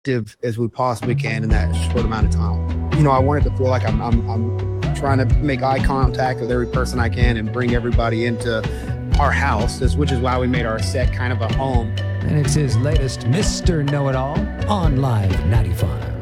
active as we possibly can in that short amount of time. I want it to feel like I'm trying to make eye contact with every person I can and bring everybody into our house, which is why we made our set kind of a home. And it's his latest Mr. Know-It-All on Live 95.